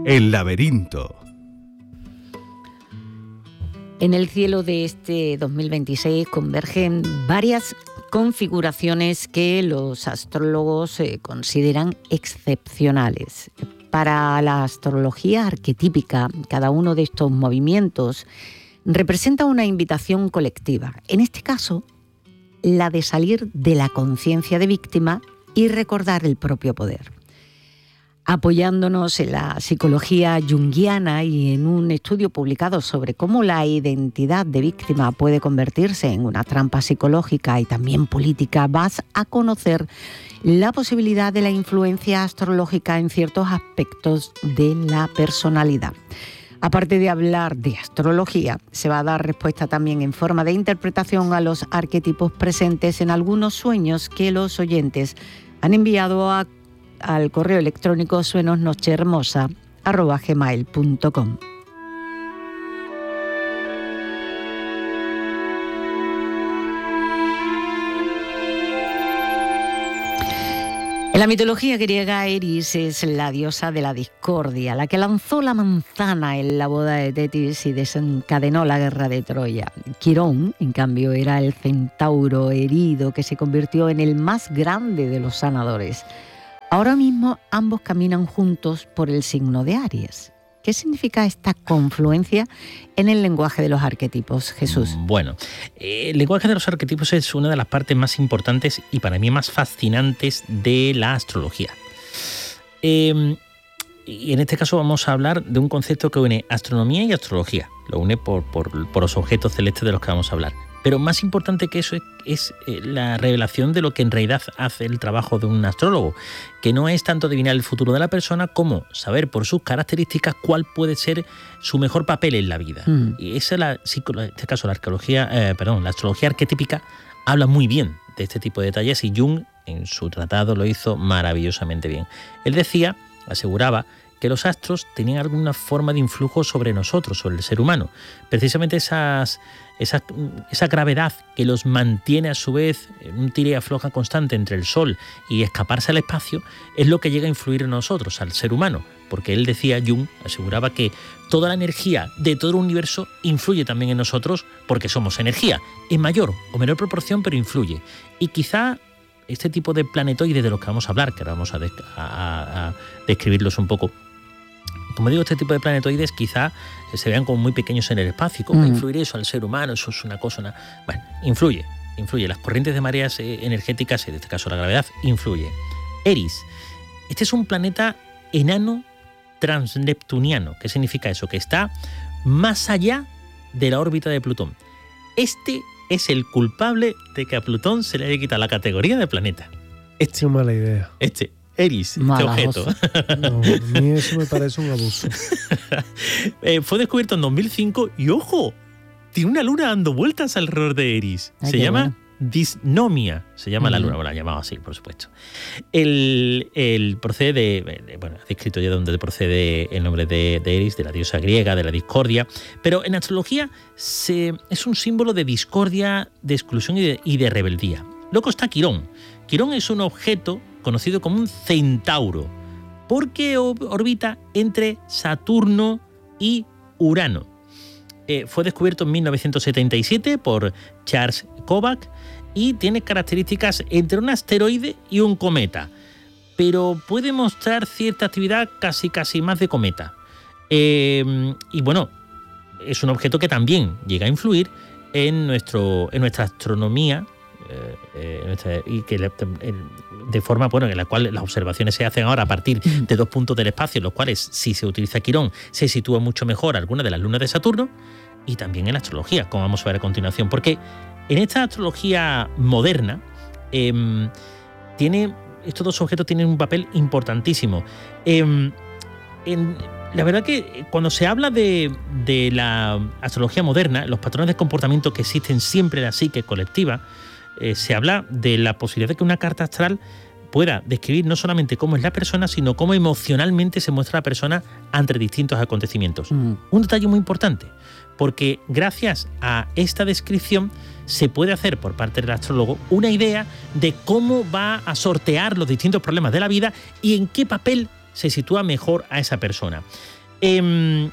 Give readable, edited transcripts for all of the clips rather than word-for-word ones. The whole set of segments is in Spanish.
El laberinto. En el cielo de este 2026 convergen varias configuraciones que los astrólogos consideran excepcionales. Para la astrología arquetípica, cada uno de estos movimientos representa una invitación colectiva. En este caso, la de salir de la conciencia de víctima y recordar el propio poder. Apoyándonos en la psicología junguiana y en un estudio publicado sobre cómo la identidad de víctima puede convertirse en una trampa psicológica y también política, vas a conocer la posibilidad de la influencia astrológica en ciertos aspectos de la personalidad. Aparte de hablar de astrología, se va a dar respuesta también en forma de interpretación a los arquetipos presentes en algunos sueños que los oyentes han enviado al correo electrónico suenosnochehermosa@gmail.com. En la mitología griega, Eris es la diosa de la discordia, la que lanzó la manzana en la boda de Tetis y desencadenó la guerra de Troya. Quirón, en cambio, era el centauro herido que se convirtió en el más grande de los sanadores. Ahora mismo ambos caminan juntos por el signo de Aries. ¿Qué significa esta confluencia en el lenguaje de los arquetipos, Jesús? Bueno, el lenguaje de los arquetipos es una de las partes más importantes y para mí más fascinantes de la astrología. Y en este caso vamos a hablar de un concepto que une astronomía y astrología. Lo une por los objetos celestes de los que vamos a hablar. Pero más importante que eso es la revelación de lo que en realidad hace el trabajo de un astrólogo, que no es tanto adivinar el futuro de la persona como saber por sus características cuál puede ser su mejor papel en la vida. Y esa en este caso la astrología arquetípica habla muy bien de este tipo de detalles y Jung en su tratado lo hizo maravillosamente bien. Él aseguraba que los astros tenían alguna forma de influjo sobre nosotros, sobre el ser humano. Precisamente esa gravedad que los mantiene a su vez en un tira y afloja constante entre el Sol y escaparse al espacio es lo que llega a influir en nosotros, al ser humano. Porque él decía, Jung aseguraba que toda la energía de todo el universo influye también en nosotros porque somos energía, en mayor o menor proporción, pero influye. Y quizá este tipo de planetoides de los que vamos a hablar, que ahora vamos a describirlos un poco. Como digo, este tipo de planetoides quizá se vean como muy pequeños en el espacio. ¿Cómo va a influir eso al ser humano? Eso es una cosa... Bueno, influye. Las corrientes de mareas energéticas, en este caso la gravedad, influye. Eris. Este es un planeta enano transneptuniano. ¿Qué significa eso? Que está más allá de la órbita de Plutón. Este es el culpable de que a Plutón se le haya quitado la categoría de planeta. Qué mala idea. Eris, este objeto. No, a mí eso me parece un abuso. Fue descubierto en 2005 y, ojo, tiene una luna dando vueltas alrededor de Eris. Se llama Disnomia, se llama la luna. Bueno, la han llamado así, por supuesto. El procede ha descrito ya de dónde procede el nombre de Eris, de la diosa griega, de la discordia. Pero en astrología es un símbolo de discordia, de exclusión y de rebeldía. Luego está Quirón. Quirón es un objeto conocido como un centauro, porque orbita entre Saturno y Urano. Fue descubierto en 1977 por Charles Kovac y tiene características entre un asteroide y un cometa, pero puede mostrar cierta actividad casi más de cometa. Y bueno, es un objeto que también llega a influir en nuestra astronomía, y que de forma en la cual las observaciones se hacen ahora a partir de 2 puntos del espacio, en los cuales, si se utiliza Quirón, se sitúa mucho mejor alguna de las lunas de Saturno, y también en la astrología, como vamos a ver a continuación, porque en esta astrología moderna estos dos objetos tienen un papel importantísimo. La verdad que cuando se habla de la astrología moderna, los patrones de comportamiento que existen siempre en la psique colectiva, se habla de la posibilidad de que una carta astral pueda describir no solamente cómo es la persona, sino cómo emocionalmente se muestra la persona ante distintos acontecimientos. Un detalle muy importante, porque gracias a esta descripción se puede hacer por parte del astrólogo una idea de cómo va a sortear los distintos problemas de la vida y en qué papel se sitúa mejor a esa persona. El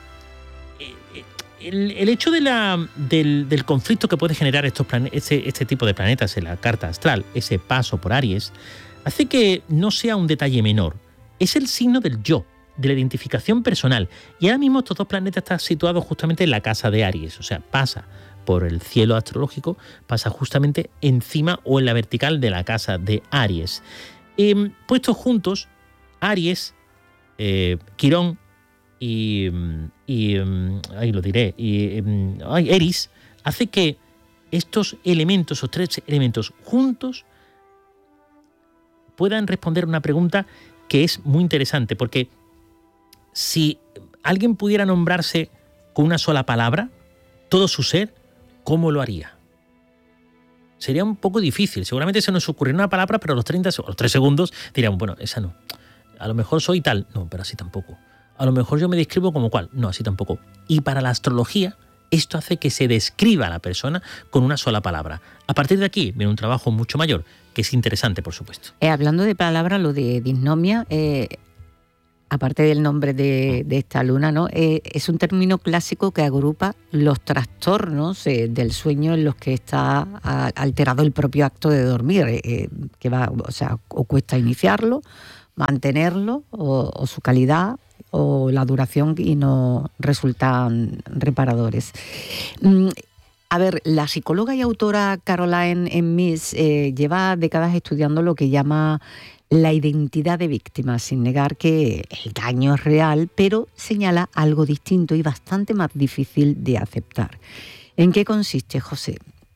hecho del conflicto que puede generar este tipo de planetas en la carta astral, ese paso por Aries, hace que no sea un detalle menor. Es el signo del yo, de la identificación personal. Y ahora mismo estos dos planetas están situados justamente en la casa de Aries. O sea, pasa por el cielo astrológico, pasa justamente encima o en la vertical de la casa de Aries. Puestos juntos, Aries, Quirón y ahí lo diré, Eris, hace que estos elementos, o tres elementos juntos, puedan responder una pregunta que es muy interesante, porque si alguien pudiera nombrarse con una sola palabra, todo su ser, ¿cómo lo haría? Sería un poco difícil. Seguramente se nos ocurriría una palabra, pero a los 3 segundos diríamos, bueno, esa no. A lo mejor soy tal. No, pero así tampoco. A lo mejor yo me describo como cual. No, así tampoco. Y para la astrología, esto hace que se describa a la persona con una sola palabra. A partir de aquí viene un trabajo mucho mayor, que es interesante, por supuesto. Hablando de palabras, lo de disnomia, aparte del nombre de esta luna, ¿no? Es un término clásico que agrupa los trastornos del sueño en los que está alterado el propio acto de dormir, que va, o sea, o cuesta iniciarlo, mantenerlo, o su calidad, o la duración, y no resultan reparadores. A ver, la psicóloga y autora Caroline Myss lleva décadas estudiando lo que llama la identidad de víctima, sin negar que el daño es real, pero señala algo distinto y bastante más difícil de aceptar. ¿En qué consiste, José?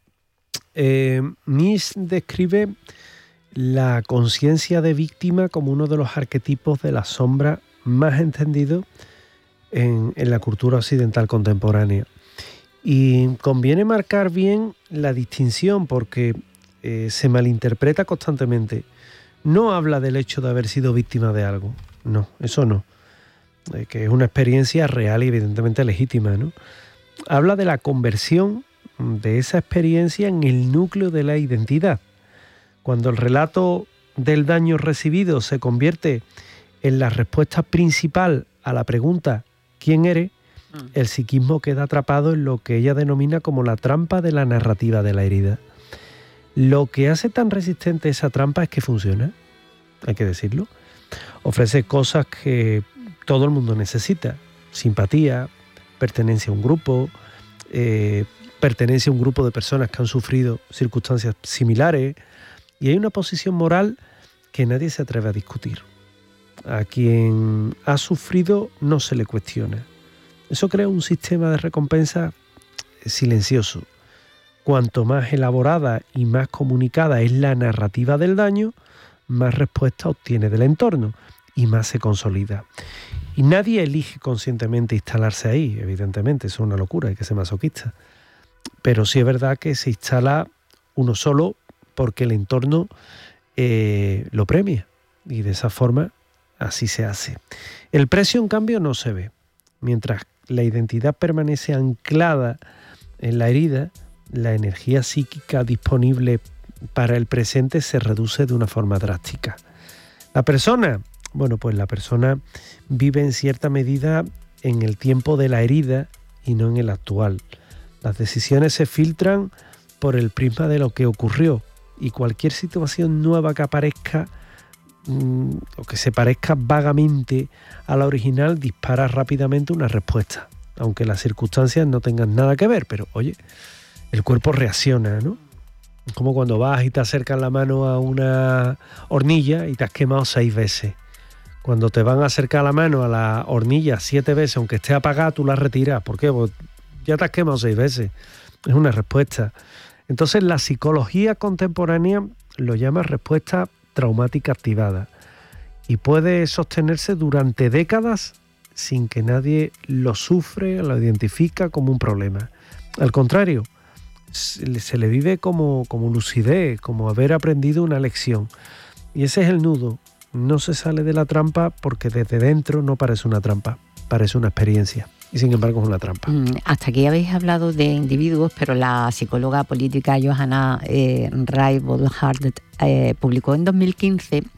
Myss describe la conciencia de víctima como uno de los arquetipos de la sombra más entendido en la cultura occidental contemporánea. Y conviene marcar bien la distinción porque se malinterpreta constantemente. No habla del hecho de haber sido víctima de algo, no, eso no, que es una experiencia real y evidentemente legítima, ¿no? Habla de la conversión de esa experiencia en el núcleo de la identidad. Cuando el relato del daño recibido se convierte en la respuesta principal a la pregunta ¿quién eres?, el psiquismo queda atrapado en lo que ella denomina como la trampa de la narrativa de la herida. Lo que hace tan resistente esa trampa es que funciona, hay que decirlo. Ofrece cosas que todo el mundo necesita: simpatía, pertenencia a un grupo, pertenencia a un grupo de personas que han sufrido circunstancias similares, y hay una posición moral que nadie se atreve a discutir. A quien ha sufrido no se le cuestiona. Eso crea un sistema de recompensa silencioso. Cuanto más elaborada y más comunicada es la narrativa del daño, más respuesta obtiene del entorno y más se consolida. Y nadie elige conscientemente instalarse ahí, evidentemente, eso es una locura, hay que ser masoquista. Pero sí es verdad que se instala uno solo porque el entorno lo premia, y de esa forma así se hace. El precio, en cambio, no se ve. Mientras la identidad permanece anclada en la herida, la energía psíquica disponible para el presente se reduce de una forma drástica. La persona, bueno, pues la persona vive en cierta medida en el tiempo de la herida y no en el actual. Las decisiones se filtran por el prisma de lo que ocurrió, y cualquier situación nueva que aparezca o que se parezca vagamente a la original dispara rápidamente una respuesta, aunque las circunstancias no tengan nada que ver, pero oye, el cuerpo reacciona, ¿no? Es como cuando vas y te acercas la mano a una hornilla y te has quemado 6 veces. Cuando te van a acercar la mano a la hornilla 7 veces, aunque esté apagada, tú la retiras. ¿Por qué? Pues ya te has quemado 6 veces. Es una respuesta. Entonces la psicología contemporánea lo llama respuesta traumática activada, y puede sostenerse durante décadas sin que nadie lo sufre o lo identifica como un problema. Al contrario, se le vive como lucidez, como haber aprendido una lección. Y ese es el nudo. No se sale de la trampa porque desde dentro no parece una trampa, parece una experiencia. Y sin embargo es una trampa. Hasta aquí habéis hablado de individuos, pero la psicóloga política Johanna Ray-Bodelhart publicó en 2015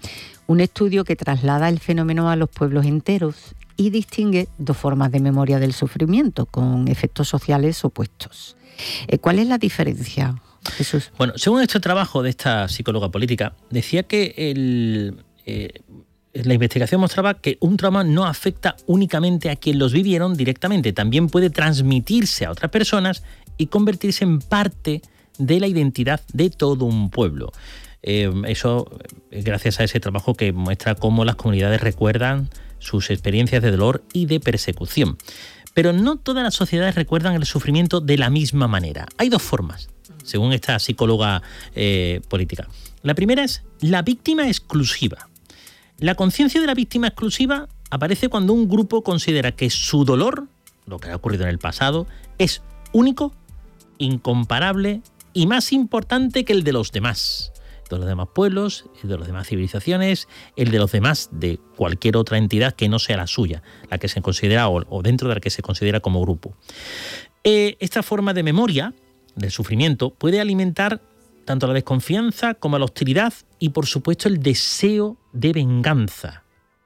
Un estudio que traslada el fenómeno a los pueblos enteros y distingue dos formas de memoria del sufrimiento con efectos sociales opuestos. ¿Cuál es la diferencia, Jesús? Bueno, según este trabajo de esta psicóloga política, decía que la investigación mostraba que un trauma no afecta únicamente a quien los vivieron directamente, también puede transmitirse a otras personas y convertirse en parte de la identidad de todo un pueblo. Eso gracias a ese trabajo que muestra cómo las comunidades recuerdan sus experiencias de dolor y de persecución. Pero no todas las sociedades recuerdan el sufrimiento de la misma manera. Hay dos formas, según esta psicóloga política. La primera es la víctima exclusiva. La conciencia de la víctima exclusiva aparece cuando un grupo considera que su dolor, lo que ha ocurrido en el pasado, es único, incomparable y más importante que el de los demás. De los demás pueblos, el de las demás civilizaciones, el de los demás de cualquier otra entidad que no sea la suya, la que se considera o dentro de la que se considera como grupo. Esta forma de memoria del sufrimiento puede alimentar tanto la desconfianza como la hostilidad y, por supuesto, el deseo de venganza.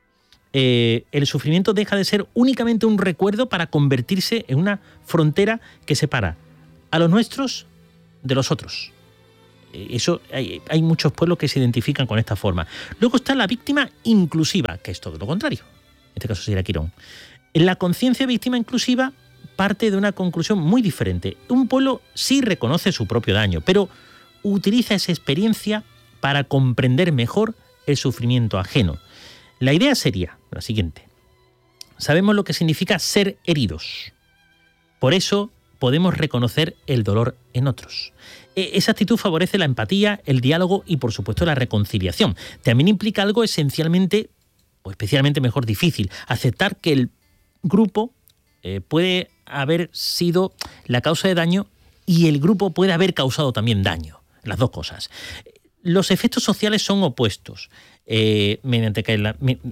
El sufrimiento deja de ser únicamente un recuerdo para convertirse en una frontera que separa a los nuestros de los otros. Eso hay muchos pueblos que se identifican con esta forma. Luego está la víctima inclusiva, que es todo lo contrario. En este caso sería Quirón. La conciencia víctima inclusiva parte de una conclusión muy diferente. Un pueblo sí reconoce su propio daño, pero utiliza esa experiencia para comprender mejor el sufrimiento ajeno. La idea sería la siguiente. Sabemos lo que significa ser heridos. Por eso podemos reconocer el dolor en otros. Esa actitud favorece la empatía, el diálogo y, por supuesto, la reconciliación. También implica algo esencialmente, o especialmente mejor, difícil, aceptar que el grupo puede haber sido la causa de daño y el grupo puede haber causado también daño. Las dos cosas. Los efectos sociales son opuestos. Mediante que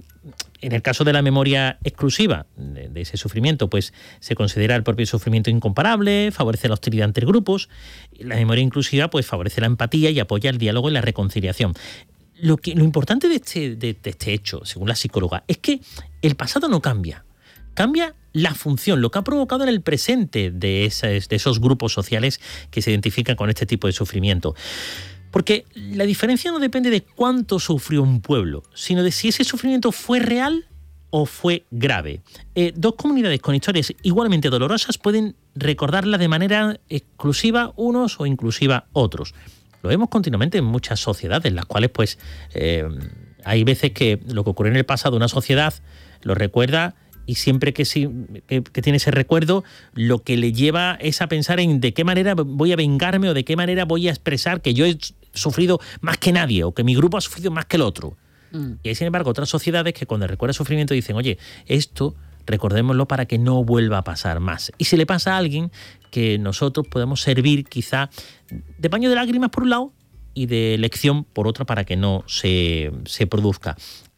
en el caso de la memoria exclusiva de ese sufrimiento, pues se considera el propio sufrimiento incomparable, favorece la hostilidad entre grupos. La memoria inclusiva pues favorece la empatía y apoya el diálogo y la reconciliación. Lo importante de este hecho, según la psicóloga, es que el pasado no cambia. Cambia la función, lo que ha provocado en el presente de esos grupos sociales que se identifican con este tipo de sufrimiento. Porque la diferencia no depende de cuánto sufrió un pueblo, sino de si ese sufrimiento fue real o fue grave. Dos comunidades con historias igualmente dolorosas pueden recordarla de manera exclusiva unos o inclusiva otros. Lo vemos continuamente en muchas sociedades, en las cuales pues hay veces que lo que ocurrió en el pasado una sociedad lo recuerda y siempre que tiene ese recuerdo, lo que le lleva es a pensar en de qué manera voy a vengarme o de qué manera voy a expresar que yo he sufrido más que nadie o que mi grupo ha sufrido más que el otro. Y hay, sin embargo, otras sociedades que cuando recuerdan sufrimiento dicen, oye, esto recordémoslo para que no vuelva a pasar más. Y si le pasa a alguien, que nosotros podamos servir quizá de paño de lágrimas por un lado y de lección por otro para que no se produzca.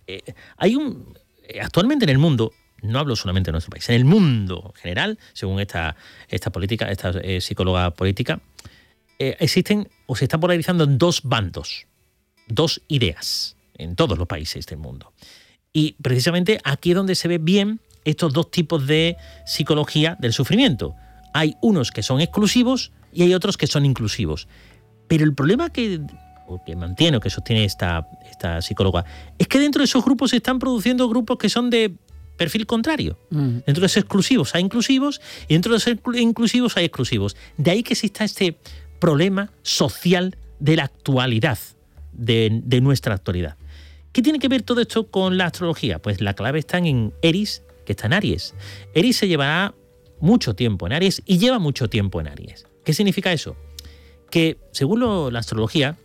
Actualmente en el mundo, no hablo solamente de nuestro país, en el mundo en general, según esta psicóloga política, existen o se están polarizando en dos bandos, dos ideas en todos los países del mundo. Y precisamente aquí es donde se ve bien estos dos tipos de psicología del sufrimiento. Hay unos que son exclusivos y hay otros que son inclusivos. Pero el problema que mantiene o que sostiene esta psicóloga es que dentro de esos grupos se están produciendo grupos que son de perfil contrario. Dentro de esos exclusivos hay inclusivos y dentro de esos inclusivos hay exclusivos. De ahí que exista este problema social de la actualidad, de nuestra actualidad. ¿Qué tiene que ver todo esto con la astrología? Pues la clave está en Eris, que está en Aries. Eris se llevará mucho tiempo en Aries y lleva mucho tiempo en Aries. ¿Qué significa eso? Que, según la astrología,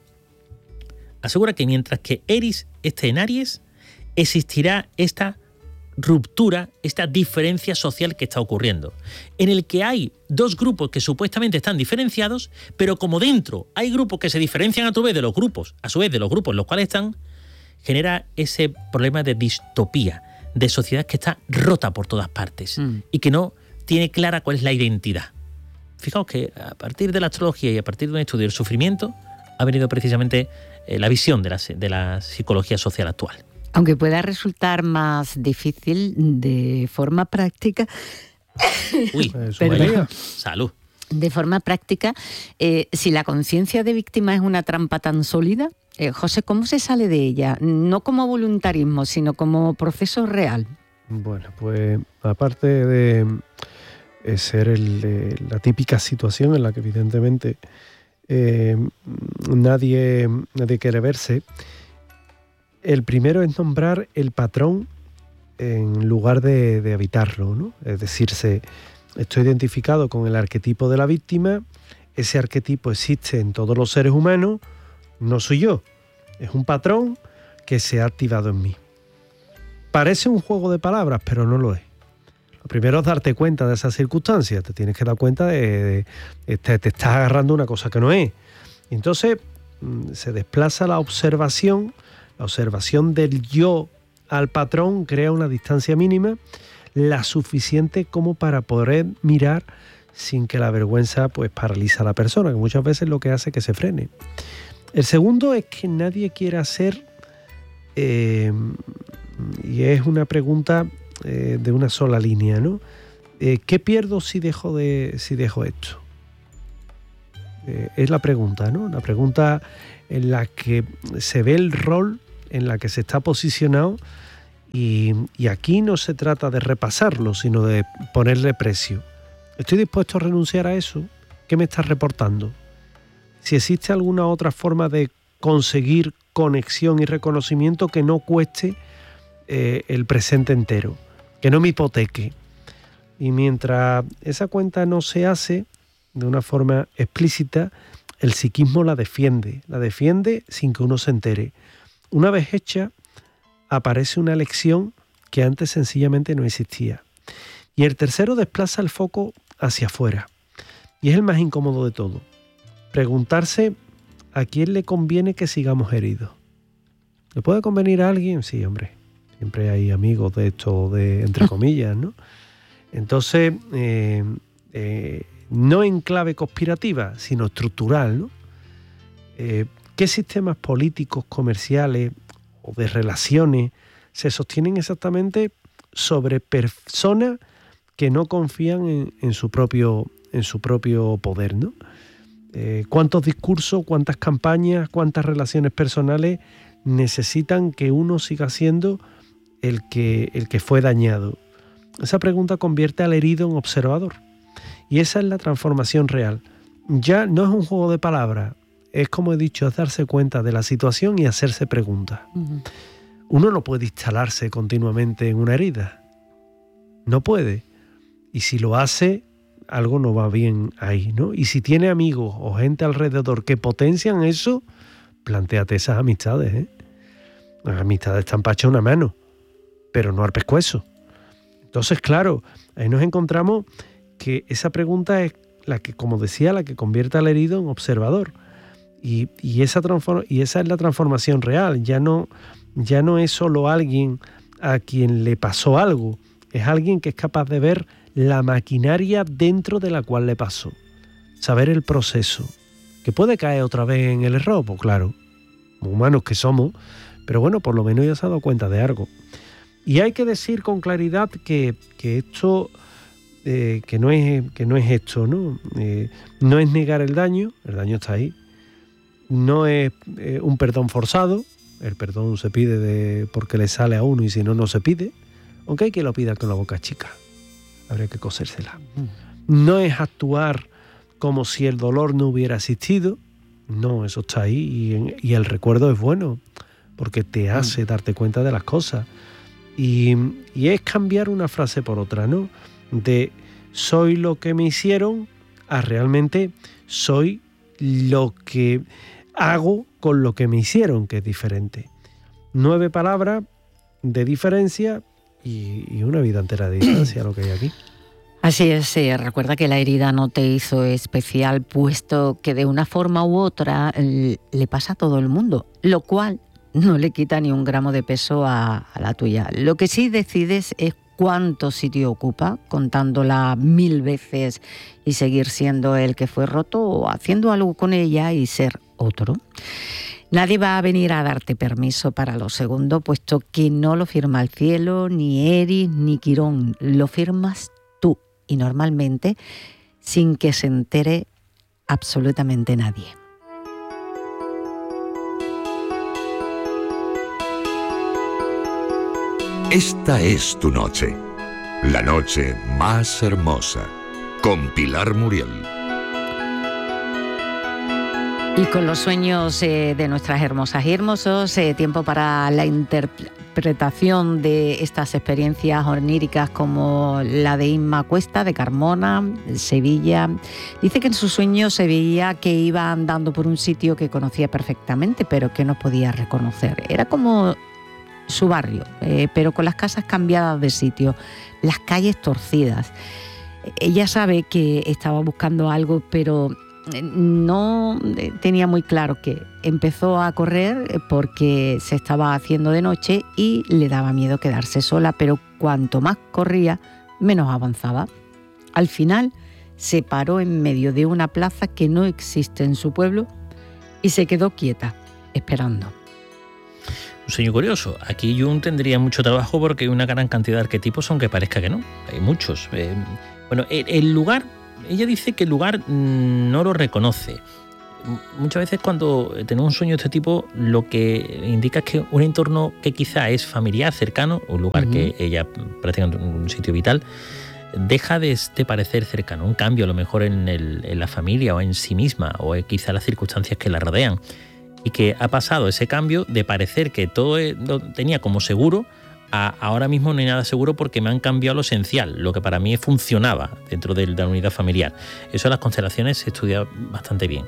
asegura que mientras que Eris esté en Aries, existirá esta ruptura, esta diferencia social que está ocurriendo, en el que hay dos grupos que supuestamente están diferenciados, pero como dentro hay grupos que se diferencian a su vez de los grupos en los cuales están, genera ese problema de distopía, de sociedad que está rota por todas partes y que no tiene clara cuál es la identidad. Fijaos que a partir de la astrología y a partir de un estudio del sufrimiento ha venido precisamente la visión de la psicología social actual. Aunque pueda resultar más difícil de forma práctica. Uy, salud. De forma práctica, si la conciencia de víctima es una trampa tan sólida, José, ¿cómo se sale de ella? No como voluntarismo, sino como proceso real. Bueno, pues aparte de ser la típica situación en la que evidentemente nadie quiere verse, el primero es nombrar el patrón en lugar de habitarlo, ¿no? Es decir, estoy identificado con el arquetipo de la víctima, ese arquetipo existe en todos los seres humanos, no soy yo, es un patrón que se ha activado en mí. Parece un juego de palabras, pero no lo es. Lo primero es darte cuenta de esa circunstancia, te tienes que dar cuenta de te estás agarrando una cosa que no es. Y entonces se desplaza la observación del yo al patrón, crea una distancia mínima, la suficiente como para poder mirar sin que la vergüenza pues paraliza a la persona, que muchas veces lo que hace es que se frene. El segundo es que nadie quiere hacer, y es una pregunta de una sola línea, ¿no? ¿Qué pierdo si dejo esto? Es la pregunta, ¿no? La pregunta en la que se ve el rol en la que se está posicionado, y aquí no se trata de repasarlo, sino de ponerle precio. ¿Estoy dispuesto a renunciar a eso? ¿Qué me estás reportando? Si existe alguna otra forma de conseguir conexión y reconocimiento que no cueste el presente entero, que no me hipoteque. Y mientras esa cuenta no se hace de una forma explícita, el psiquismo la defiende sin que uno se entere. Una vez hecha, aparece una lección que antes sencillamente no existía. Y el tercero desplaza el foco hacia afuera. Y es el más incómodo de todo. Preguntarse a quién le conviene que sigamos heridos. ¿Le puede convenir a alguien? Sí, hombre. Siempre hay amigos de esto, entre comillas, ¿no? Entonces, no en clave conspirativa, sino estructural, ¿no? ¿Qué sistemas políticos, comerciales o de relaciones se sostienen exactamente sobre personas que no confían en su propio poder, ¿no? ¿Cuántos discursos, cuántas campañas, cuántas relaciones personales necesitan que uno siga siendo el que fue dañado? Esa pregunta convierte al herido en observador. Y esa es la transformación real. Ya no es un juego de palabras, es, como he dicho, es darse cuenta de la situación y hacerse preguntas. Uh-huh. Uno no puede instalarse continuamente en una herida. No puede. Y si lo hace, algo no va bien ahí, ¿no? Y si tiene amigos o gente alrededor que potencian eso, plantéate esas amistades, ¿eh? Las amistades están para echar una mano, pero no al pescuezo. Entonces, claro, ahí nos encontramos que esa pregunta es la que, como decía, la que convierte al herido en observador. Y esa es la transformación real. Ya no es solo alguien a quien le pasó algo, es alguien que es capaz de ver la maquinaria dentro de la cual le pasó. Saber el proceso. ¿Que puede caer otra vez en el error? Pues claro, humanos que somos, pero bueno, por lo menos ya se ha dado cuenta de algo. Y hay que decir con claridad que esto, que no es esto, ¿no? No es negar el daño está ahí. No es un perdón forzado, el perdón se pide porque le sale a uno y si no, no se pide, aunque hay que lo pida con la boca chica, habría que cosérsela. No es actuar como si el dolor no hubiera existido, no, eso está ahí y el recuerdo es bueno, porque te hace darte cuenta de las cosas. Y es cambiar una frase por otra, ¿no? De soy lo que me hicieron a realmente soy lo que hago con lo que me hicieron, que es diferente. 9 palabras de diferencia y una vida entera de distancia lo que hay aquí. Así es, recuerda que la herida no te hizo especial, puesto que de una forma u otra le pasa a todo el mundo, lo cual no le quita ni un gramo de peso a la tuya. Lo que sí decides es cuánto sitio ocupa, contándola 1000 veces y seguir siendo el que fue roto, o haciendo algo con ella y ser otro. Nadie va a venir a darte permiso para lo segundo, puesto que no lo firma el cielo, ni Eris, ni Quirón. Lo firmas tú, y normalmente sin que se entere absolutamente nadie. Esta es tu noche, la noche más hermosa, con Pilar Muriel. Y con los sueños de nuestras hermosas y hermosos, tiempo para la interpretación de estas experiencias oníricas como la de Inma Cuesta, de Carmona, de Sevilla. Dice que en sus sueños se veía que iba andando por un sitio que conocía perfectamente, pero que no podía reconocer. Era como su barrio, pero con las casas cambiadas de sitio, las calles torcidas. Ella sabe que estaba buscando algo, pero no tenía muy claro qué. Empezó a correr porque se estaba haciendo de noche y le daba miedo quedarse sola, pero cuanto más corría, menos avanzaba. Al final se paró en medio de una plaza que no existe en su pueblo y se quedó quieta, esperando. Un sueño curioso. Aquí Jung tendría mucho trabajo porque hay una gran cantidad de arquetipos, aunque parezca que no. Hay muchos. Bueno, el lugar, ella dice que el lugar no lo reconoce. Muchas veces cuando tenemos un sueño de este tipo, lo que indica es que un entorno que quizá es familiar, cercano, un lugar que ella prácticamente un sitio vital, deja de parecer cercano. Un cambio a lo mejor en la familia o en sí misma, o quizá las circunstancias que la rodean. Y que ha pasado ese cambio de parecer que todo lo tenía como seguro a ahora mismo no hay nada seguro porque me han cambiado lo esencial, lo que para mí funcionaba dentro de la unidad familiar. Eso en las constelaciones se estudia bastante bien.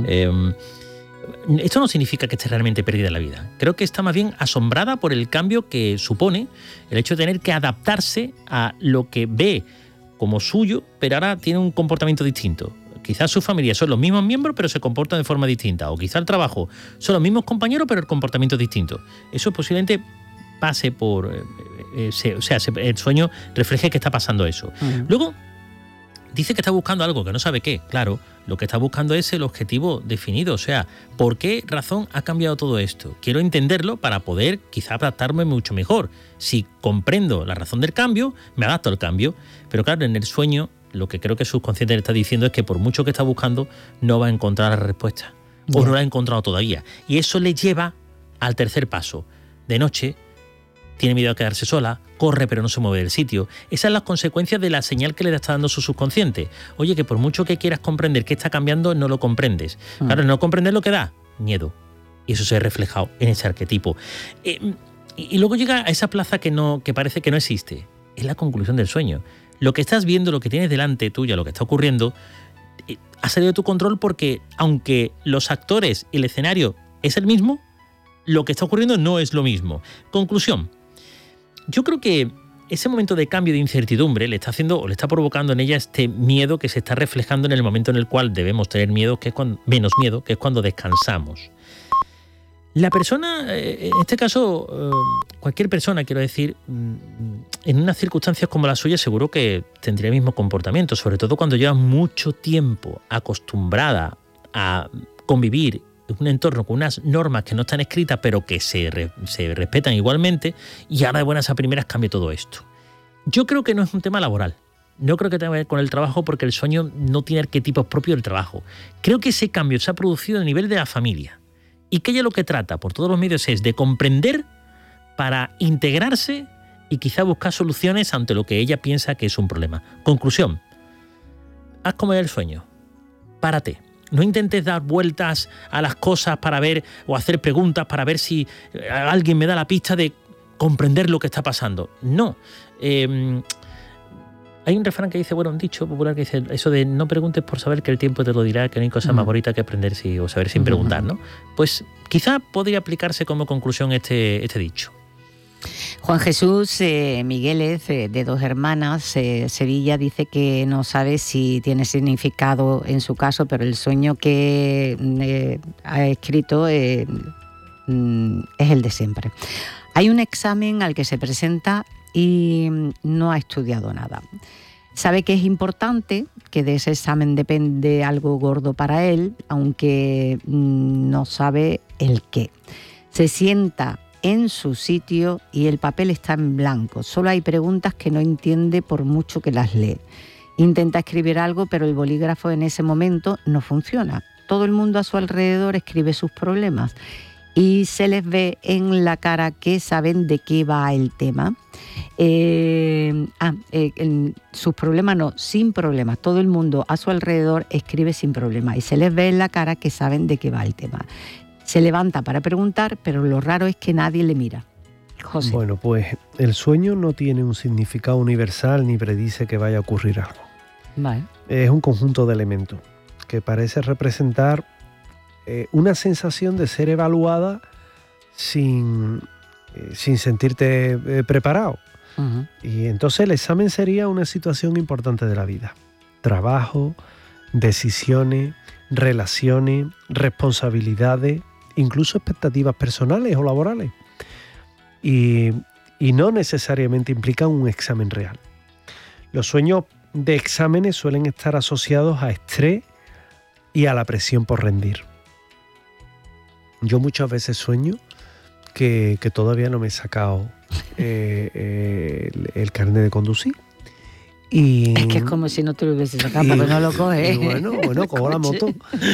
Esto no significa que esté realmente perdida en la vida. Creo que está más bien asombrada por el cambio que supone el hecho de tener que adaptarse a lo que ve como suyo, pero ahora tiene un comportamiento distinto. Quizás su familia son los mismos miembros, pero se comportan de forma distinta. O quizás el trabajo son los mismos compañeros, pero el comportamiento es distinto. Eso posiblemente pase por... el sueño refleje que está pasando eso. Luego, dice que está buscando algo que no sabe qué. Claro, lo que está buscando es el objetivo definido. O sea, ¿por qué razón ha cambiado todo esto? Quiero entenderlo para poder quizá adaptarme mucho mejor. Si comprendo la razón del cambio, me adapto al cambio. Pero claro, en el sueño, lo que creo que su subconsciente le está diciendo es que por mucho que está buscando, no va a encontrar la respuesta. O no la ha encontrado todavía. Y eso le lleva al tercer paso. De noche, tiene miedo a quedarse sola, corre pero no se mueve del sitio. Esas son las consecuencias de la señal que le está dando su subconsciente. Oye, que por mucho que quieras comprender qué está cambiando, no lo comprendes. Claro, no comprender lo que da, miedo. Y eso se ha reflejado en ese arquetipo. Y luego llega a esa plaza que parece que no existe. Es la conclusión del sueño. Lo que estás viendo, lo que tienes delante tuya, lo que está ocurriendo, ha salido de tu control porque, aunque los actores y el escenario es el mismo, lo que está ocurriendo no es lo mismo. Conclusión. Yo creo que ese momento de cambio de incertidumbre le está haciendo o le está provocando en ella este miedo que se está reflejando en el momento en el cual debemos tener miedo, que es menos miedo, que es cuando descansamos. La persona, en este caso, cualquier persona, quiero decir, en unas circunstancias como la suya seguro que tendría el mismo comportamiento, sobre todo cuando lleva mucho tiempo acostumbrada a convivir en un entorno con unas normas que no están escritas pero que se respetan igualmente, y ahora de buenas a primeras cambia todo esto. Yo creo que no es un tema laboral. No creo que tenga que ver con el trabajo porque el sueño no tiene arquetipos propios del trabajo. Creo que ese cambio se ha producido a nivel de la familia. Y que ella lo que trata por todos los medios es de comprender para integrarse y quizá buscar soluciones ante lo que ella piensa que es un problema. Conclusión, haz como el sueño, párate. No intentes dar vueltas a las cosas para ver o hacer preguntas para ver si alguien me da la pista de comprender lo que está pasando. No. Hay un refrán que dice, bueno, un dicho popular que dice eso de no preguntes por saber que el tiempo te lo dirá, que no hay cosa más bonita que aprender o saber sin preguntar, ¿no? Pues quizá podría aplicarse como conclusión este dicho. Juan Jesús Migueles, de Dos Hermanas, Sevilla, dice que no sabe si tiene significado en su caso, pero el sueño que ha escrito es el de siempre. Hay un examen al que se presenta y no ha estudiado nada. Sabe que es importante, que de ese examen depende algo gordo para él, aunque no sabe el qué. Se sienta en su sitio y el papel está en blanco. Solo hay preguntas que no entiende por mucho que las lee. Intenta escribir algo, pero el bolígrafo en ese momento no funciona. Todo el mundo a su alrededor escribe sus problemas y se les ve en la cara que saben de qué va el tema. Sus problemas no, sin problemas. Todo el mundo a su alrededor escribe sin problemas y se les ve en la cara que saben de qué va el tema. Se levanta para preguntar, pero lo raro es que nadie le mira. José. Bueno, pues el sueño no tiene un significado universal ni predice que vaya a ocurrir algo. Vale. Es un conjunto de elementos que parece representar una sensación de ser evaluada sin sentirte preparado. Uh-huh. Y entonces el examen sería una situación importante de la vida. Trabajo, decisiones, relaciones, responsabilidades, incluso expectativas personales o laborales. Y no necesariamente implican un examen real. Los sueños de exámenes suelen estar asociados a estrés y a la presión por rendir. Yo muchas veces sueño que todavía no me he sacado el carnet de conducir. Y, es que es como si no te lo hubiese sacado, porque no lo coges. Bueno, cojo la moto.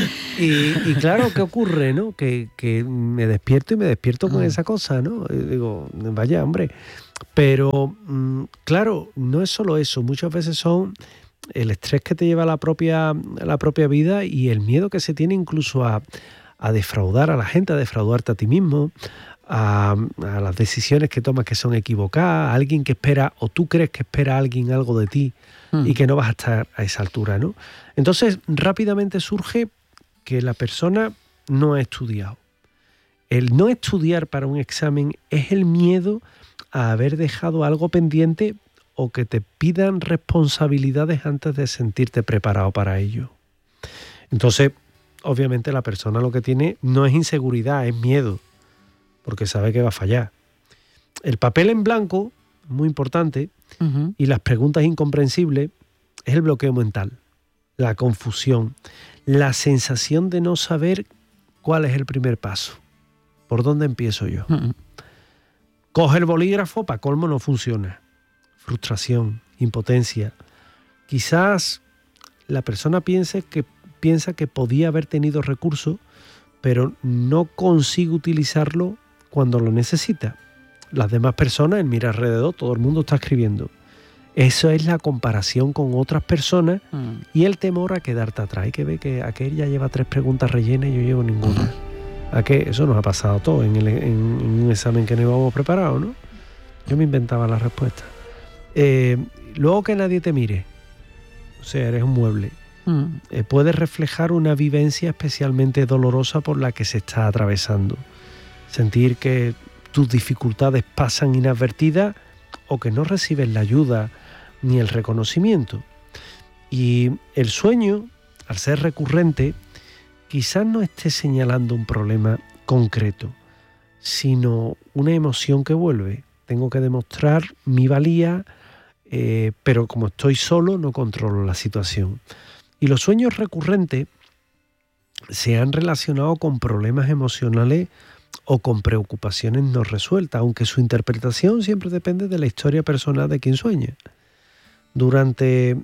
Y claro, ¿qué ocurre, no? Que me despierto con esa cosa, ¿no? Y digo, vaya, hombre. Pero, claro, no es solo eso. Muchas veces son el estrés que te lleva a la propia vida y el miedo que se tiene incluso a defraudar a la gente, a defraudarte a ti mismo, a las decisiones que tomas que son equivocadas, a alguien que espera, o tú crees que espera a alguien algo de ti y que no vas a estar a esa altura, ¿no? Entonces, rápidamente surge que la persona no ha estudiado. El no estudiar para un examen es el miedo a haber dejado algo pendiente o que te pidan responsabilidades antes de sentirte preparado para ello. Entonces, obviamente la persona lo que tiene no es inseguridad, es miedo, porque sabe que va a fallar. El papel en blanco, muy importante, uh-huh, y las preguntas incomprensibles, es el bloqueo mental, la confusión, la sensación de no saber cuál es el primer paso, por dónde empiezo yo. Uh-huh. Coge el bolígrafo, para colmo no funciona. Frustración, impotencia. Quizás la persona piensa que podía haber tenido recursos, pero no consigue utilizarlo cuando lo necesita. Las demás personas, él mira alrededor, todo el mundo está escribiendo. Eso es la comparación con otras personas y el temor a quedarte atrás. Hay que ver que aquel ya lleva 3 preguntas rellenas y yo llevo ninguna. Eso nos ha pasado a todos en un examen que no íbamos preparados, ¿no? Yo me inventaba la respuesta. Luego que nadie te mire, o sea, eres un mueble. Puede reflejar una vivencia especialmente dolorosa por la que se está atravesando. Sentir que tus dificultades pasan inadvertidas o que no recibes la ayuda ni el reconocimiento. Y el sueño, al ser recurrente, quizás no esté señalando un problema concreto, sino una emoción que vuelve. Tengo que demostrar mi valía, pero como estoy solo, no controlo la situación. Y los sueños recurrentes se han relacionado con problemas emocionales o con preocupaciones no resueltas, aunque su interpretación siempre depende de la historia personal de quien sueña. Durante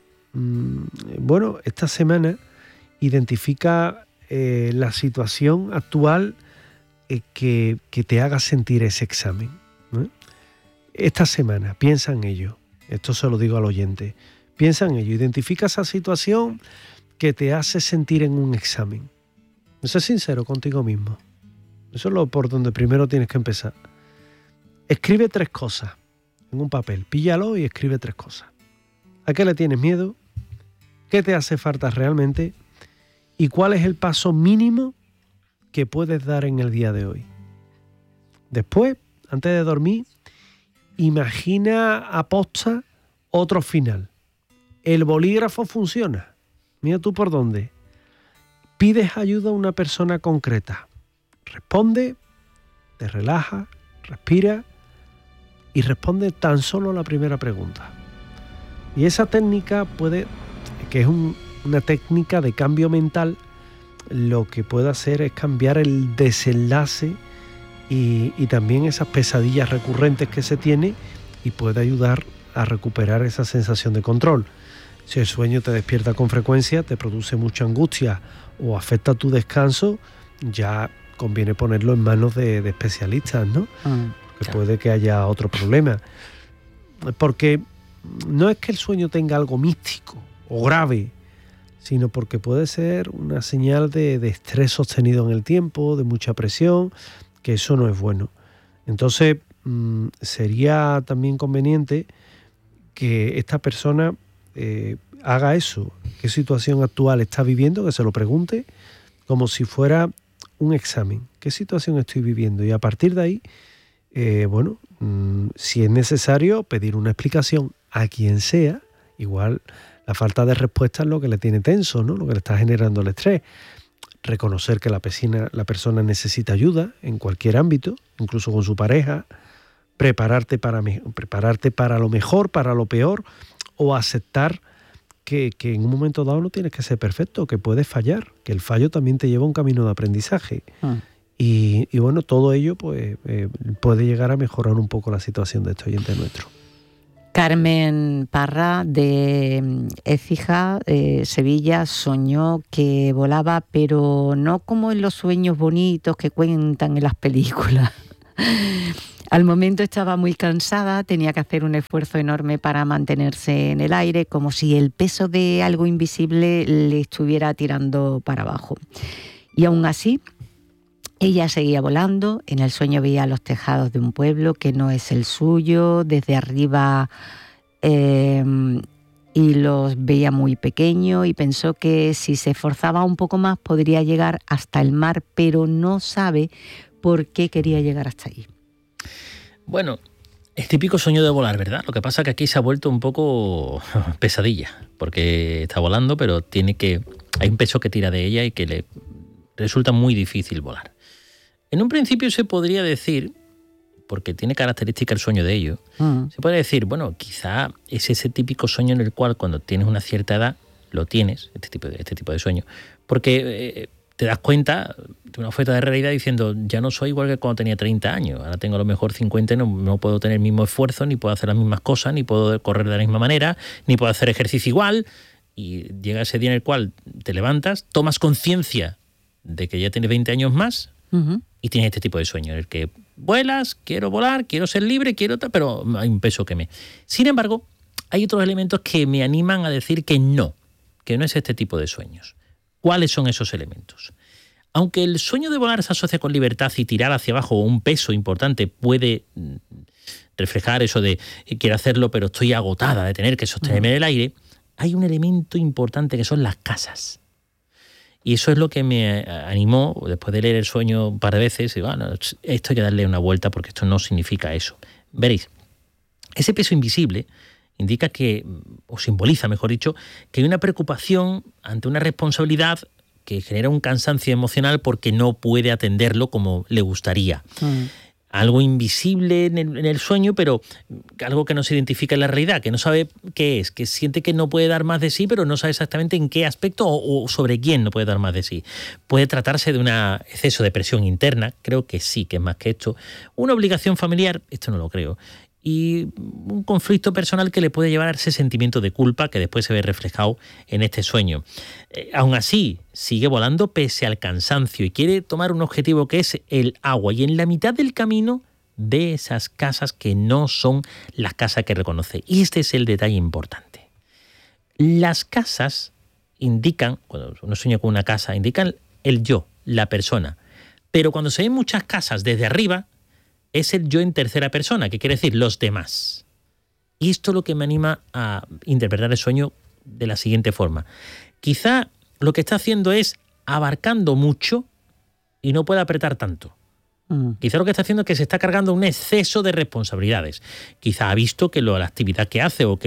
esta semana identifica la situación actual que te haga sentir ese examen, ¿no? Esta semana, piensa en ello. Esto se lo digo al oyente. Piensa en ello. Identifica esa situación que te hace sentir en un examen. Sé sincero contigo mismo. Eso es por donde primero tienes que empezar. Escribe 3 cosas en un papel. Píllalo y escribe 3 cosas. ¿A qué le tienes miedo? ¿Qué te hace falta realmente? ¿Y cuál es el paso mínimo que puedes dar en el día de hoy? Después, antes de dormir, imagina aposta otro final. El bolígrafo funciona. Mira tú por dónde. Pides ayuda a una persona concreta. Responde, te relaja, respira y responde tan solo a la primera pregunta. Y esa técnica que es una técnica de cambio mental, lo que puede hacer es cambiar el desenlace y también esas pesadillas recurrentes que se tiene, y puede ayudar a recuperar esa sensación de control. Si el sueño te despierta con frecuencia, te produce mucha angustia o afecta tu descanso, ya conviene ponerlo en manos de especialistas, ¿no? Que puede que haya otro problema. Porque no es que el sueño tenga algo místico o grave, sino porque puede ser una señal de estrés sostenido en el tiempo, de mucha presión, que eso no es bueno. Entonces, sería también conveniente que esta persona haga eso, qué situación actual está viviendo, que se lo pregunte como si fuera un examen, qué situación estoy viviendo, y a partir de ahí, si es necesario pedir una explicación a quien sea. Igual la falta de respuesta es lo que le tiene tenso, ¿no? Lo que le está generando el estrés. Reconocer que la persona necesita ayuda en cualquier ámbito, incluso con su pareja. Prepararte para lo mejor, para lo peor, o aceptar que en un momento dado no tienes que ser perfecto, que puedes fallar, que el fallo también te lleva a un camino de aprendizaje. Y todo ello pues puede llegar a mejorar un poco la situación de este oyente nuestro. Carmen Parra, de Écija, Sevilla, soñó que volaba, pero no como en los sueños bonitos que cuentan en las películas. Al momento estaba muy cansada, tenía que hacer un esfuerzo enorme para mantenerse en el aire, como si el peso de algo invisible le estuviera tirando para abajo. Y aún así, ella seguía volando. En el sueño veía los tejados de un pueblo que no es el suyo, desde arriba, y los veía muy pequeños, y pensó que si se esforzaba un poco más podría llegar hasta el mar, pero no sabe por qué quería llegar hasta ahí. Bueno, es típico sueño de volar, ¿verdad? Lo que pasa es que aquí se ha vuelto un poco pesadilla, porque está volando, pero hay un peso que tira de ella y que le resulta muy difícil volar. En un principio se podría decir, porque tiene característica el sueño de ello, se puede decir, bueno, quizá es ese típico sueño en el cual cuando tienes una cierta edad, lo tienes, este tipo de sueño, porque te das cuenta de una oferta de realidad diciendo, ya no soy igual que cuando tenía 30 años, ahora tengo a lo mejor 50 y no puedo tener el mismo esfuerzo, ni puedo hacer las mismas cosas, ni puedo correr de la misma manera, ni puedo hacer ejercicio igual, y llega ese día en el cual te levantas, tomas conciencia de que ya tienes 20 años más, y tienes este tipo de sueño en el que vuelas, quiero volar, quiero ser libre, pero hay un peso que me... Sin embargo, hay otros elementos que me animan a decir que no es este tipo de sueños. ¿Cuáles son esos elementos? Aunque el sueño de volar se asocia con libertad y tirar hacia abajo, un peso importante puede reflejar eso de quiero hacerlo pero estoy agotada de tener que sostenerme en el aire, hay un elemento importante que son las casas. Y eso es lo que me animó, después de leer el sueño un par de veces, y bueno, esto hay que darle una vuelta porque esto no significa eso. Veréis, ese peso invisible indica que, o simboliza, mejor dicho, que hay una preocupación ante una responsabilidad que genera un cansancio emocional porque no puede atenderlo como le gustaría. Algo invisible en el sueño, pero algo que no se identifica en la realidad, que no sabe qué es, que siente que no puede dar más de sí, pero no sabe exactamente en qué aspecto o sobre quién no puede dar más de sí. Puede tratarse de un exceso de presión interna, creo que sí, que es más que esto. Una obligación familiar, esto no lo creo. Y un conflicto personal que le puede llevar a ese sentimiento de culpa que después se ve reflejado en este sueño. Aún así, sigue volando pese al cansancio y quiere tomar un objetivo que es el agua. Y en la mitad del camino ve esas casas que no son las casas que reconoce. Y este es el detalle importante. Las casas indican, cuando uno sueña con una casa, indican el yo, la persona. Pero cuando se ven muchas casas desde arriba, es el yo en tercera persona, que quiere decir los demás. Y esto es lo que me anima a interpretar el sueño de la siguiente forma. Quizá lo que está haciendo es abarcando mucho y no puede apretar tanto. Quizá lo que está haciendo es que se está cargando un exceso de responsabilidades. Quizá ha visto que la actividad que hace o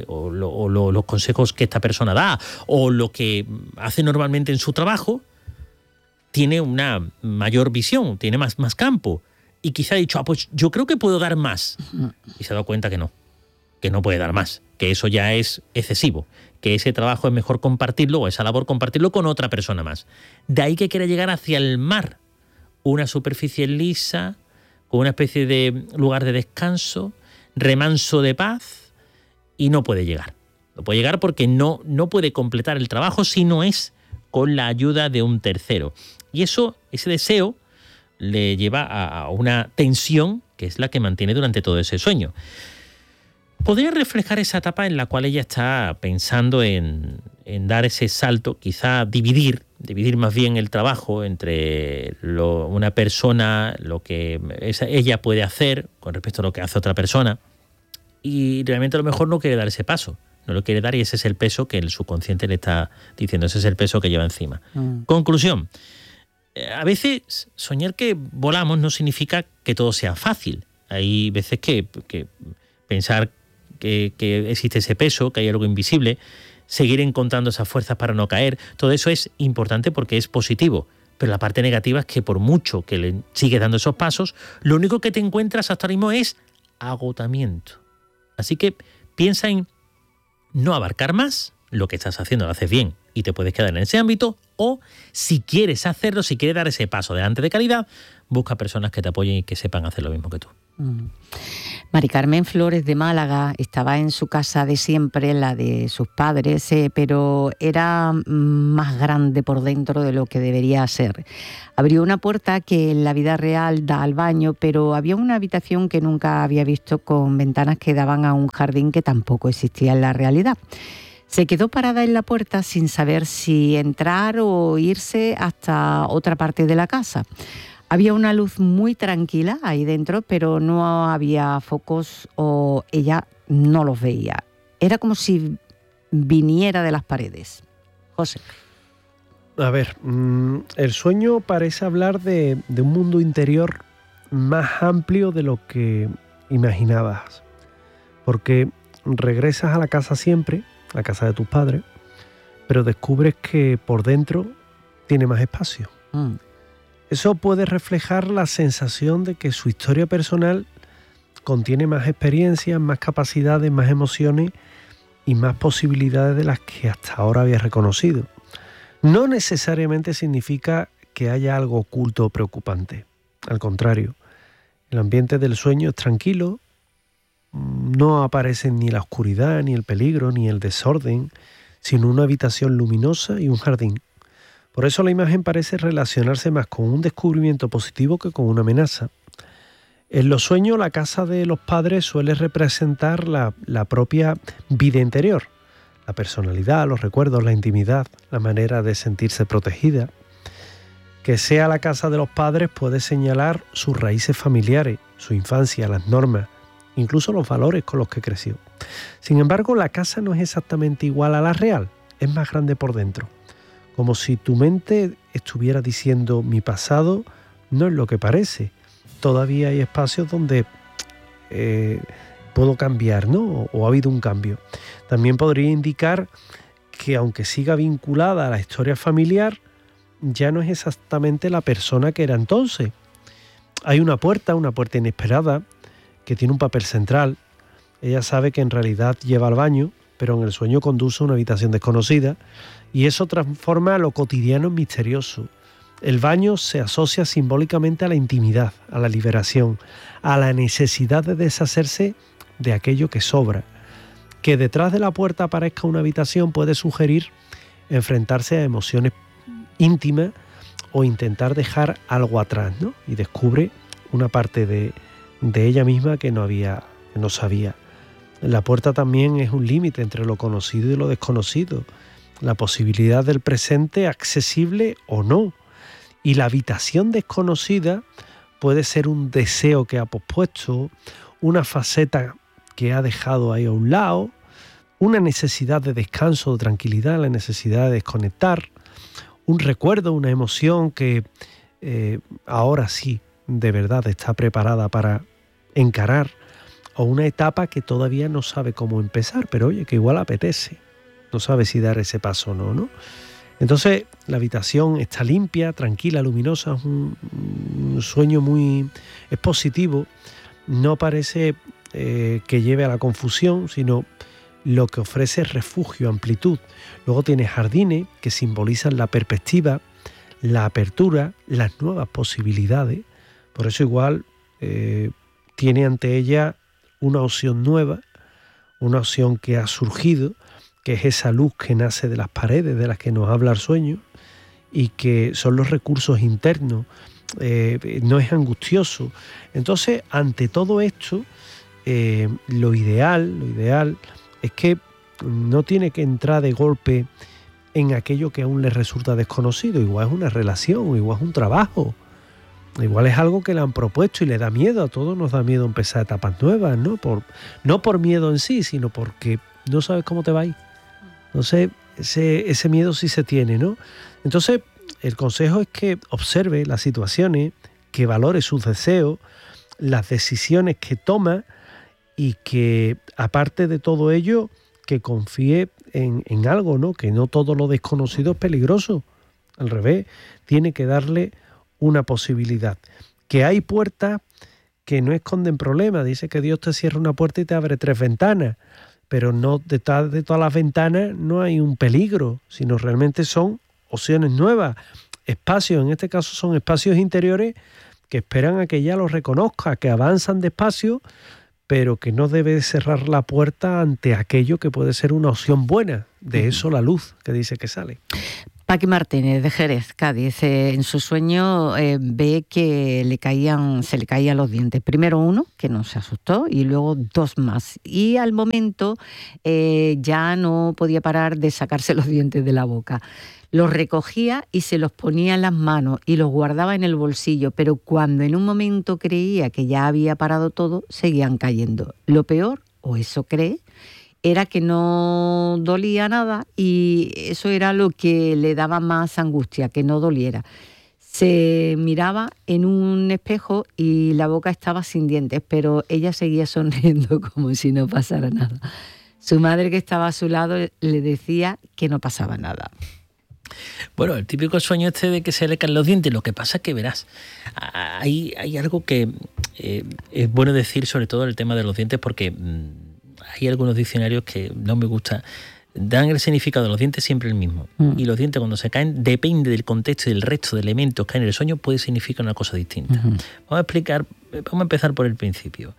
los consejos que esta persona da o lo que hace normalmente en su trabajo tiene una mayor visión, tiene más campo. y quizá ha dicho, pues yo creo que puedo dar más. Y se ha dado cuenta que no puede dar más, que eso ya es excesivo, que ese trabajo es mejor compartirlo, o esa labor compartirlo con otra persona más. De ahí que quiera llegar hacia el mar, una superficie lisa, con una especie de lugar de descanso, remanso de paz, y no puede llegar. No puede llegar porque no puede completar el trabajo si no es con la ayuda de un tercero. Y ese deseo le lleva a una tensión que es la que mantiene durante todo ese sueño. Podría reflejar esa etapa en la cual ella está pensando en dar ese salto, quizá dividir más bien el trabajo entre una persona, lo que ella puede hacer con respecto a lo que hace otra persona, y realmente a lo mejor no quiere dar ese paso, no lo quiere dar, y ese es el peso que el subconsciente le está diciendo, ese es el peso que lleva encima. Conclusión, a veces soñar que volamos no significa que todo sea fácil. Hay veces que pensar que existe ese peso, que hay algo invisible, seguir encontrando esas fuerzas para no caer, todo eso es importante porque es positivo, pero la parte negativa es que por mucho que le sigues dando esos pasos, lo único que te encuentras hasta ahora mismo es agotamiento. Así que piensa en no abarcar más, lo que estás haciendo lo haces bien y te puedes quedar en ese ámbito, o si quieres hacerlo, si quieres dar ese paso delante de calidad, busca personas que te apoyen y que sepan hacer lo mismo que tú. Mari Carmen Flores de Málaga estaba en su casa de siempre, la de sus padres, pero era más grande por dentro de lo que debería ser. Abrió una puerta que en la vida real da al baño, pero había una habitación que nunca había visto con ventanas que daban a un jardín que tampoco existía en la realidad. Se quedó parada en la puerta sin saber si entrar o irse hasta otra parte de la casa. Había una luz muy tranquila ahí dentro, pero no había focos o ella no los veía. Era como si viniera de las paredes. José. A ver, el sueño parece hablar de un mundo interior más amplio de lo que imaginabas. Porque regresas a la casa siempre, a la casa de tus padres, pero descubres que por dentro tiene más espacio. Eso puede reflejar la sensación de que su historia personal contiene más experiencias, más capacidades, más emociones y más posibilidades de las que hasta ahora había reconocido. No necesariamente significa que haya algo oculto o preocupante. Al contrario, el ambiente del sueño es tranquilo, no aparecen ni la oscuridad, ni el peligro, ni el desorden, sino una habitación luminosa y un jardín. Por eso la imagen parece relacionarse más con un descubrimiento positivo que con una amenaza. En los sueños, la casa de los padres suele representar la propia vida interior, la personalidad, los recuerdos, la intimidad, la manera de sentirse protegida. Que sea la casa de los padres puede señalar sus raíces familiares, su infancia, las normas, incluso los valores con los que creció. Sin embargo, la casa no es exactamente igual a la real, es más grande por dentro. Como si tu mente estuviera diciendo, mi pasado no es lo que parece. Todavía hay espacios donde puedo cambiar, ¿no? O ha habido un cambio. También podría indicar que aunque siga vinculada a la historia familiar, ya no es exactamente la persona que era entonces. Hay una puerta inesperada, que tiene un papel central. Ella sabe que en realidad lleva al baño, pero en el sueño conduce a una habitación desconocida, y eso transforma lo cotidiano en misterioso. El baño se asocia simbólicamente a la intimidad, a la liberación, a la necesidad de deshacerse de aquello que sobra. Que detrás de la puerta aparezca una habitación puede sugerir enfrentarse a emociones íntimas o intentar dejar algo atrás, ¿no? Y descubre una parte de ella misma que no sabía. La puerta también es un límite entre lo conocido y lo desconocido, la posibilidad del presente accesible o no. Y la habitación desconocida puede ser un deseo que ha pospuesto, una faceta que ha dejado ahí a un lado, una necesidad de descanso, de tranquilidad, la necesidad de desconectar, un recuerdo, una emoción que ahora sí, de verdad está preparada para encarar, o una etapa que todavía no sabe cómo empezar, pero oye, que igual apetece, no sabe si dar ese paso o no, ¿no? Entonces la habitación está limpia, tranquila, luminosa, es un sueño es positivo, no parece que lleve a la confusión, sino lo que ofrece es refugio, amplitud. Luego tiene jardines que simbolizan la perspectiva, la apertura, las nuevas posibilidades. Por eso igual tiene ante ella una opción nueva, una opción que ha surgido, que es esa luz que nace de las paredes de las que nos habla el sueño y que son los recursos internos, no es angustioso. Entonces, ante todo esto, lo ideal es que no tiene que entrar de golpe en aquello que aún le resulta desconocido. Igual es una relación, igual es un trabajo, igual es algo que le han propuesto y le da miedo. A todos nos da miedo empezar etapas nuevas, ¿no? No por miedo en sí, sino porque no sabes cómo te va a ir. Entonces, ese miedo sí se tiene, ¿no? Entonces, el consejo es que observe las situaciones, que valore sus deseos, las decisiones que toma y que, aparte de todo ello, que confíe en algo, ¿no? Que no todo lo desconocido es peligroso. Al revés, tiene que darle una posibilidad. Que hay puertas que no esconden problemas. Dice que Dios te cierra una puerta y te abre 3 ventanas. Pero no detrás de todas las ventanas no hay un peligro, sino realmente son opciones nuevas, espacios, en este caso son espacios interiores que esperan a que ella los reconozca, que avanzan despacio, pero que no debe cerrar la puerta ante aquello que puede ser una opción buena. De eso la luz que dice que sale. Paqui Martínez, de Jerez, Cádiz, en su sueño ve que se le caían los dientes. Primero uno, que no se asustó, y luego 2 más. Y al momento ya no podía parar de sacarse los dientes de la boca. Los recogía y se los ponía en las manos y los guardaba en el bolsillo, pero cuando en un momento creía que ya había parado todo, seguían cayendo. Lo peor, o eso cree, era que no dolía nada y eso era lo que le daba más angustia, que no doliera. Se miraba en un espejo y la boca estaba sin dientes, pero ella seguía sonriendo como si no pasara nada. Su madre, que estaba a su lado, le decía que no pasaba nada. Bueno, el típico sueño de que se le caen los dientes. Lo que pasa es que verás, hay algo que es bueno decir, sobre todo el tema de los dientes, porque hay algunos diccionarios que no me gusta. Dan el significado de los dientes siempre el mismo. Y los dientes, cuando se caen, depende del contexto y del resto de elementos que hay en el sueño, puede significar una cosa distinta. Vamos a empezar por el principio.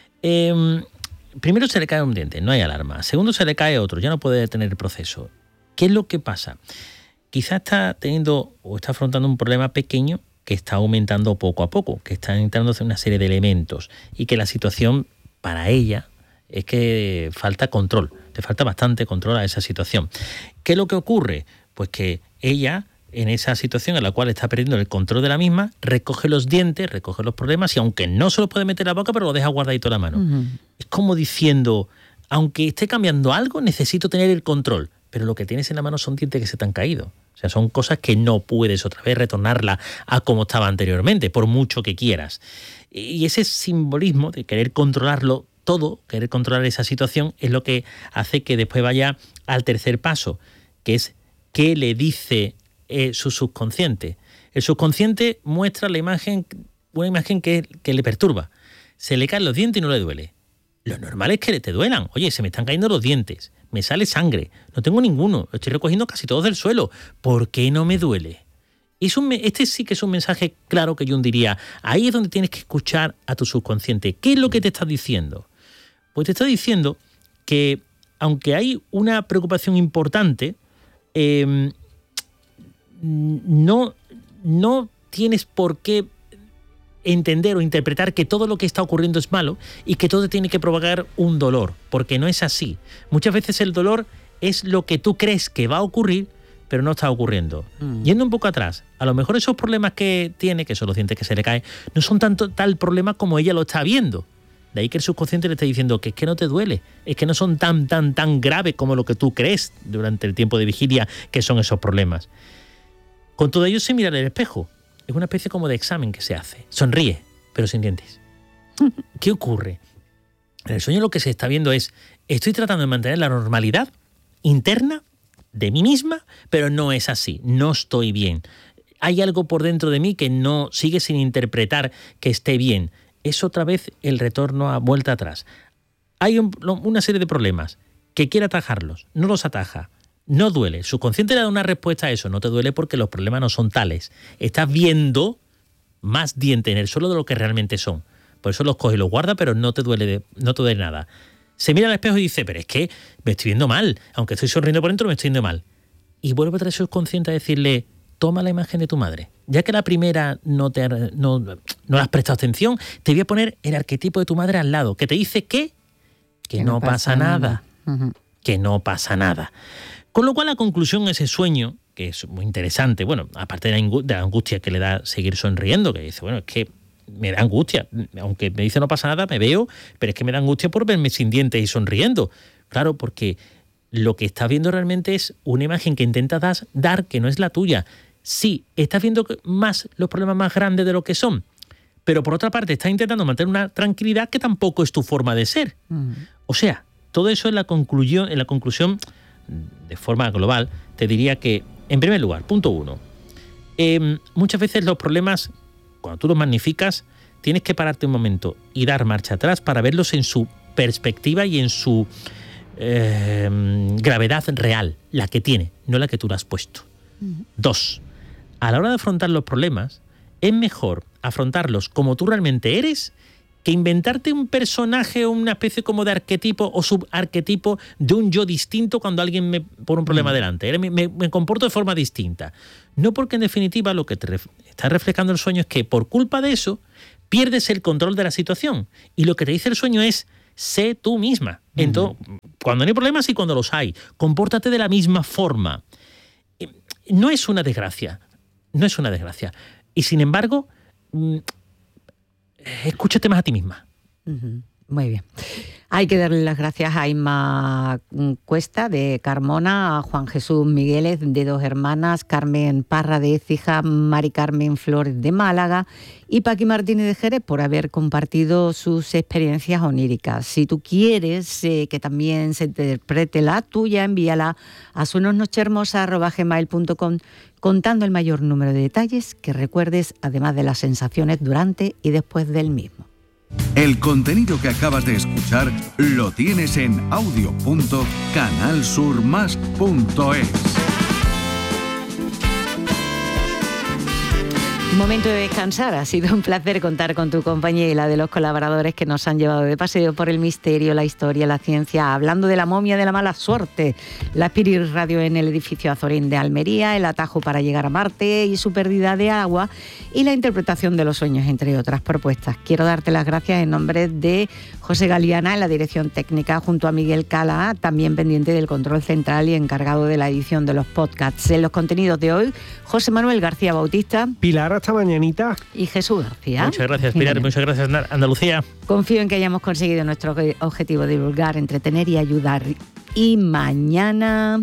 Primero se le cae un diente, no hay alarma. Segundo, se le cae otro, ya no puede detener el proceso. ¿Qué es lo que pasa? Quizás está teniendo o está afrontando un problema pequeño que está aumentando poco a poco, que está entrando una serie de elementos y que la situación para ella es que falta control, le falta bastante control a esa situación. ¿Qué es lo que ocurre? Pues que ella, en esa situación en la cual está perdiendo el control de la misma, recoge los dientes, recoge los problemas y aunque no se los puede meter a la boca, pero lo deja guardadito en la mano. Es como diciendo, aunque esté cambiando algo, necesito tener el control, pero lo que tienes en la mano son dientes que se te han caído. O sea, son cosas que no puedes otra vez retornarla a como estaba anteriormente, por mucho que quieras. Y ese simbolismo de querer controlarlo todo, querer controlar esa situación, es lo que hace que después vaya al tercer paso, que es qué le dice su subconsciente. El subconsciente muestra una imagen que le perturba. Se le caen los dientes y no le duele. Lo normal es que te duelan. Oye, se me están cayendo los dientes, me sale sangre, no tengo ninguno, estoy recogiendo casi todos del suelo. ¿Por qué no me duele? Este sí que es un mensaje claro que Jung diría. Ahí es donde tienes que escuchar a tu subconsciente. ¿Qué es lo que te está diciendo? Pues te está diciendo que, aunque hay una preocupación importante, no tienes por qué entender o interpretar que todo lo que está ocurriendo es malo y que todo tiene que provocar un dolor, porque no es así. Muchas veces el dolor es lo que tú crees que va a ocurrir, pero no está ocurriendo. Yendo un poco atrás, a lo mejor esos problemas que tiene, que son los dientes que se le caen, no son tal problema como ella lo está viendo. De ahí que el subconsciente le está diciendo que es que no te duele, es que no son tan graves como lo que tú crees durante el tiempo de vigilia que son esos problemas. Con todo ello se mira en el espejo. Es una especie como de examen que se hace. Sonríe, pero sin dientes. ¿Qué ocurre? En el sueño lo que se está viendo es, estoy tratando de mantener la normalidad interna, de mí misma, pero no es así, no estoy bien. Hay algo por dentro de mí que no sigue sin interpretar que esté bien. Es otra vez el retorno a vuelta atrás. Hay una serie de problemas que quiere atajarlos, no los ataja, no duele. Su subconsciente le da una respuesta a eso, no te duele porque los problemas no son tales. Estás viendo más dientes en el suelo de lo que realmente son. Por eso los coge y los guarda, pero no te duele nada. Se mira al espejo y dice, pero es que me estoy viendo mal. Aunque estoy sonriendo por dentro, me estoy viendo mal. Y vuelve a traer su subconsciente a decirle, toma la imagen de tu madre. Ya que la primera no le has prestado atención, te voy a poner el arquetipo de tu madre al lado, que te dice que no pasa nada. Uh-huh. Que no pasa nada. Con lo cual la conclusión de ese sueño, que es muy interesante, bueno, aparte de la angustia que le da seguir sonriendo, que dice, bueno, es que me da angustia, aunque me dice no pasa nada, me veo, pero es que me da angustia por verme sin dientes y sonriendo. Claro, porque lo que estás viendo realmente es una imagen que intentas dar que no es la tuya. Sí, estás viendo más los problemas más grandes de lo que son, pero por otra parte estás intentando mantener una tranquilidad que tampoco es tu forma de ser. O sea, todo eso en la conclusión, de forma global, te diría que, en primer lugar, punto 1, muchas veces los problemas, cuando tú los magnificas, tienes que pararte un momento y dar marcha atrás para verlos en su perspectiva y en su gravedad real, la que tiene, no la que tú le has puesto. 2, a la hora de afrontar los problemas, es mejor afrontarlos como tú realmente eres que inventarte un personaje o una especie como de arquetipo o subarquetipo de un yo distinto cuando alguien me pone un problema delante. Me comporto de forma distinta. No, porque en definitiva lo que te está reflejando el sueño es que por culpa de eso pierdes el control de la situación. Y lo que te dice el sueño es, sé tú misma. Entonces, cuando no hay problemas y cuando los hay, compórtate de la misma forma. No es una desgracia. No es una desgracia. Y sin embargo, escúchate más a ti misma. Muy bien. Hay que darle las gracias a Inma Cuesta de Carmona, a Juan Jesús Migueles de Dos Hermanas, Carmen Parra de Écija, Mari Carmen Flores de Málaga y Paqui Martínez de Jerez por haber compartido sus experiencias oníricas. Si tú quieres que también se interprete la tuya, envíala a sueñosnochehermosa@gmail.com contando el mayor número de detalles que recuerdes, además de las sensaciones durante y después del mismo. El contenido que acabas de escuchar lo tienes en audio.canalsurmas.es. Momento de descansar. Ha sido un placer contar con tu compañía y la de los colaboradores que nos han llevado de paseo por el misterio, la historia, la ciencia, hablando de la momia de la mala suerte, la Spirit Radio en el edificio Azorín de Almería, el atajo para llegar a Marte y su pérdida de agua y la interpretación de los sueños, entre otras propuestas. Quiero darte las gracias en nombre de José Galiana en la dirección técnica, junto a Miguel Cala, también pendiente del control central y encargado de la edición de los podcasts. En los contenidos de hoy, José Manuel García Bautista, Pilar, hasta mañanita, y Jesús García. Muchas gracias, Pilar. Muchas gracias, Andalucía. Confío en que hayamos conseguido nuestro objetivo de divulgar, entretener y ayudar. Y mañana